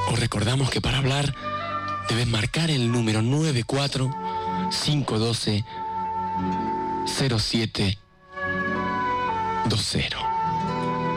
Os recordamos que para hablar debes marcar el número 94-512-0720.